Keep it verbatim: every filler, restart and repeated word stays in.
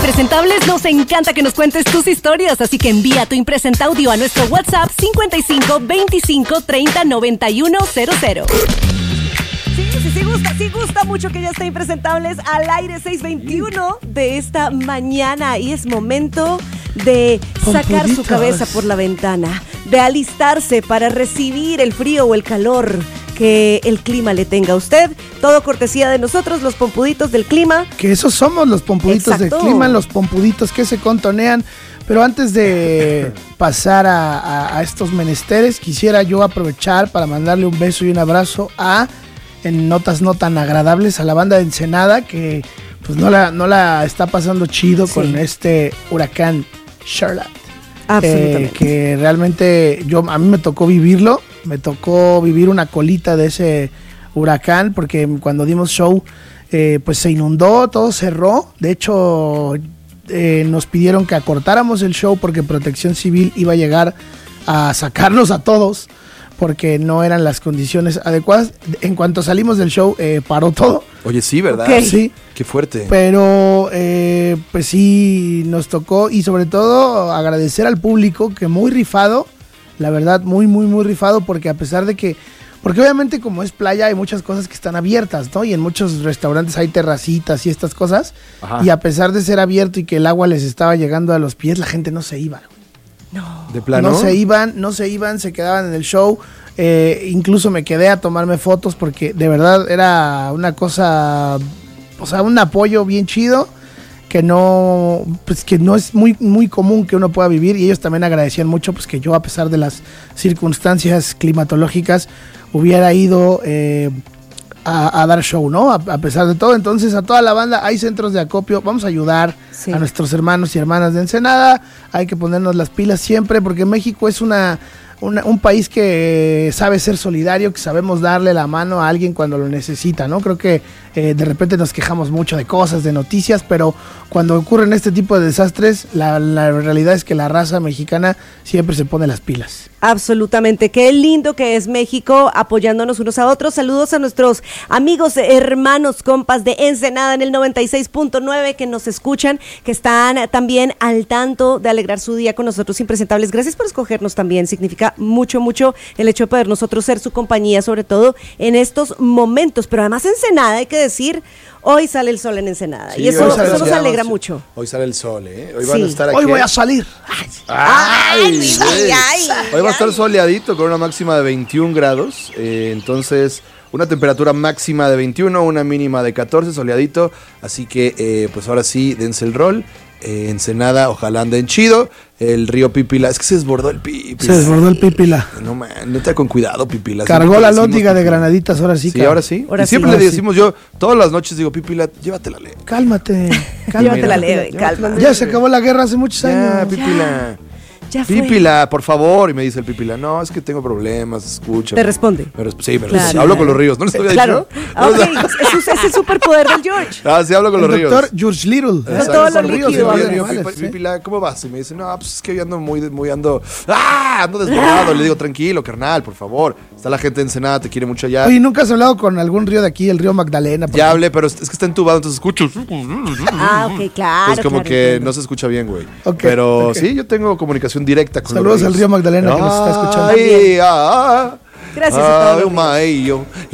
Impresentables, nos encanta que nos cuentes tus historias, así que envía tu impresenta audio a nuestro WhatsApp cincuenta y cinco veinticinco treinta noventa y uno cero cero. Sí, sí, sí gusta, sí gusta mucho que ya esté Impresentables al aire seis veintiuno de esta mañana y es momento de sacar su cabeza por la ventana, de alistarse para recibir el frío o el calor que el clima le tenga a usted. Todo cortesía de nosotros, los pompuditos del clima. Que esos somos los pompuditos Exacto. del clima, los pompuditos que se contonean. Pero antes de pasar a, a, a estos menesteres, quisiera yo aprovechar para mandarle un beso y un abrazo a, en notas no tan agradables, a la banda de Ensenada, que pues no la, no la está pasando chido sí. con este huracán Charlotte. Absolutamente. Eh, que realmente yo, a mí me tocó vivirlo, me tocó vivir una colita de ese huracán, porque cuando dimos show, eh, pues se inundó, todo cerró. De hecho, eh, nos pidieron que acortáramos el show porque Protección Civil iba a llegar a sacarnos a todos, porque no eran las condiciones adecuadas. En cuanto salimos del show, eh, paró todo. Oye, sí, ¿verdad? Okay. Sí. Qué fuerte. Pero, eh, pues sí, nos tocó, y sobre todo agradecer al público, que muy rifado, la verdad, muy, muy, muy rifado, porque a pesar de que, porque obviamente como es playa hay muchas cosas que están abiertas, ¿no? Y en muchos restaurantes hay terracitas y estas cosas, Ajá. y a pesar de ser abierto y que el agua les estaba llegando a los pies, la gente no se iba. No. ¿De plano? No se iban, no se iban, se quedaban en el show. Eh, incluso me quedé a tomarme fotos porque de verdad era una cosa, o sea, un apoyo bien chido que no, pues que no es muy, muy común que uno pueda vivir, y ellos también agradecían mucho pues que yo, a pesar de las circunstancias climatológicas, hubiera ido eh, a, a dar show, ¿no? A, a pesar de todo. Entonces, a toda la banda, hay centros de acopio, vamos a ayudar sí. a nuestros hermanos y hermanas de Ensenada, hay que ponernos las pilas siempre, porque México es una... Una, un país que sabe ser solidario, que sabemos darle la mano a alguien cuando lo necesita, ¿no? Creo que eh, de repente nos quejamos mucho de cosas, de noticias, pero cuando ocurren este tipo de desastres, la, la realidad es que la raza mexicana siempre se pone las pilas. Absolutamente, qué lindo que es México apoyándonos unos a otros. Saludos a nuestros amigos, hermanos, compas de Ensenada en el noventa y seis punto nueve que nos escuchan, que están también al tanto de alegrar su día con nosotros Impresentables. Gracias por escogernos también, significa mucho, mucho el hecho de poder nosotros ser su compañía, sobre todo en estos momentos. Pero además Ensenada, hay que decir, hoy sale el sol en Ensenada, sí, y eso, eso nos alegra mucho. Hoy sale el sol, ¿eh? Hoy van sí. a estar aquí. Hoy voy a salir. Ay, ay, ay, ay, hoy va a estar soleadito con una máxima de veintiún grados, eh, entonces una temperatura máxima de veintiuno, una mínima de catorce, soleadito, así que eh, pues ahora sí, dense el rol. Eh, Ensenada, ojalá anden chido. El río Pípila, es que se desbordó el Pípila. Se desbordó el Pípila. No, man, neta, con cuidado, Pípila. Cargó la lóndiga de granaditas, ahora sí. Sí, ahora sí. Ahora y siempre sí. le decimos yo, todas las noches digo, Pípila, llévatela leve. Cálmate, cálmate. Llévatela leve, cálmate. Ya se acabó la guerra hace muchos años. Ya, Pípila. Ya fue. Pípila, por favor. Y me dice el Pípila, no, es que tengo problemas, escucha. Te responde. Pero, sí, pero claro. sí, hablo con los ríos, ¿no les había claro. dicho? Ah, ok, es, es el superpoder del George. Ah, sí, hablo con el los ríos. doctor George Little. Exacto. Todo lo ríos, líquido. ríos, Río, ríos, Pípila, sí. Pípila, ¿cómo vas? Y me dice, no, pues es que yo ando muy, muy ando, ¡ah! Ando desbordado. Le digo, tranquilo, carnal, por favor. Está la gente de Ensenada, te quiere mucho allá. Oye, ¿nunca has hablado con algún río de aquí, el río Magdalena? Ya hablé, pero es que está entubado, entonces escucho. Ah, ok, claro. Entonces como claro, que entiendo. no se escucha bien, güey. Okay, pero okay. sí, yo tengo comunicación directa con Saludos los ríos. al río Magdalena que nos está escuchando. Ay, ah, Gracias a todos. Ay,